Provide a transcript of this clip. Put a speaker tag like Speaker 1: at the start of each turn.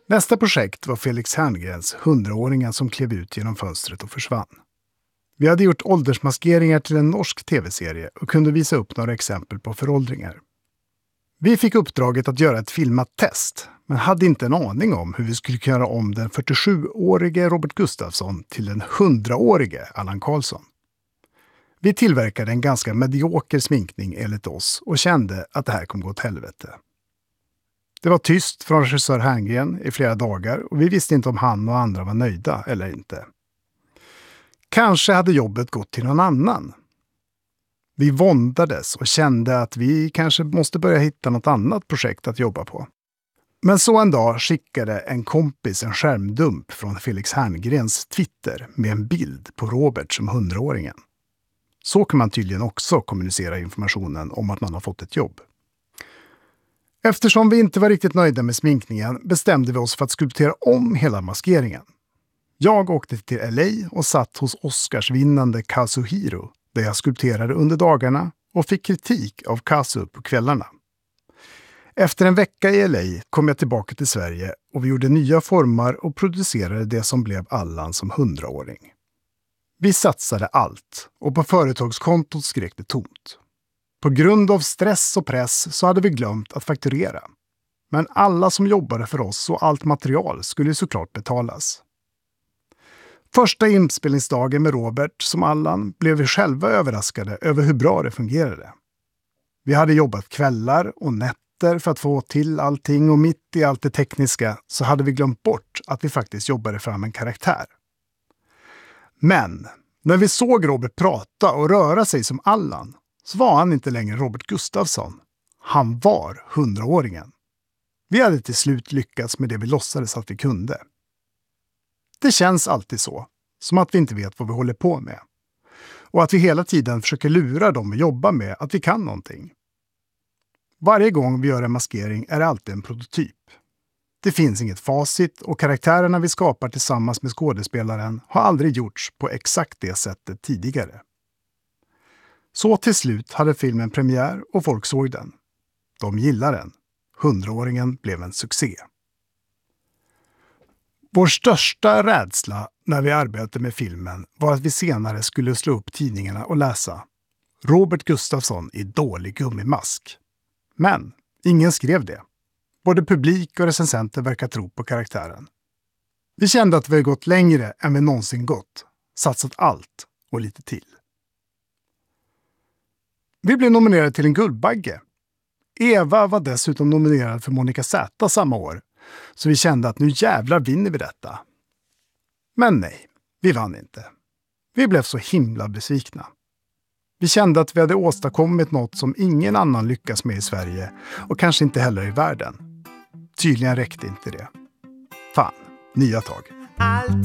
Speaker 1: Nästa projekt var Felix Herngrens 100-åringen som klev ut genom fönstret och försvann. Vi hade gjort åldersmaskeringar till en norsk tv-serie och kunde visa upp några exempel på föråldringar. Vi fick uppdraget att göra ett filmat test, men hade inte en aning om hur vi skulle kunna göra om den 47-årige Robert Gustafsson till den 100-årige Allan Karlsson. Vi tillverkade en ganska medioker sminkning enligt oss och kände att det här kommer gå åt helvete. Det var tyst från regissör Herngren i flera dagar och vi visste inte om han och andra var nöjda eller inte. Kanske hade jobbet gått till någon annan. Vi våndades och kände att vi kanske måste börja hitta något annat projekt att jobba på. Men så en dag skickade en kompis en skärmdump från Felix Herngrens Twitter med en bild på Robert som 100-åringen. Så kan man tydligen också kommunicera informationen om att man har fått ett jobb. Eftersom vi inte var riktigt nöjda med sminkningen bestämde vi oss för att skulptera om hela maskeringen. Jag åkte till LA och satt hos Oscarsvinnande Kazuhiro där jag skulpterade under dagarna och fick kritik av Kazu på kvällarna. Efter en vecka i LA kom jag tillbaka till Sverige och vi gjorde nya formar och producerade det som blev Allan som 100-åring. Vi satsade allt och på företagskontot skrek det tomt. På grund av stress och press så hade vi glömt att fakturera. Men alla som jobbade för oss och allt material skulle såklart betalas. Första inspelningsdagen med Robert som Allan blev vi själva överraskade över hur bra det fungerade. Vi hade jobbat kvällar och nätter för att få till allting och mitt i allt det tekniska så hade vi glömt bort att vi faktiskt jobbade fram en karaktär. Men när vi såg Robert prata och röra sig som Allan så var han inte längre Robert Gustafsson. Han var 100-åringen. Vi hade till slut lyckats med det vi låtsades att vi kunde. Det känns alltid så, som att vi inte vet vad vi håller på med. Och att vi hela tiden försöker lura dem vi jobbar med att vi kan någonting. Varje gång vi gör en maskering är det alltid en prototyp. Det finns inget facit och karaktärerna vi skapar tillsammans med skådespelaren har aldrig gjorts på exakt det sättet tidigare. Så till slut hade filmen premiär och folk såg den. De gillar den. 100-åringen blev en succé. Vår största rädsla när vi arbetade med filmen var att vi senare skulle slå upp tidningarna och läsa Robert Gustafsson i dålig gummimask. Men ingen skrev det. Både publik och recensenter verkar tro på karaktären. Vi kände att vi hade gått längre än vi någonsin gått. Satsat allt och lite till. Vi blev nominerade till en Guldbagge. Eva var dessutom nominerad för Monica Z samma år. Så vi kände att nu jävlar vinner vi detta. Men nej, vi vann inte. Vi blev så himla besvikna. Vi kände att vi hade åstadkommit något som ingen annan lyckas med i Sverige och kanske inte heller i världen. Tydligen räckte inte det. Fan, nya tag.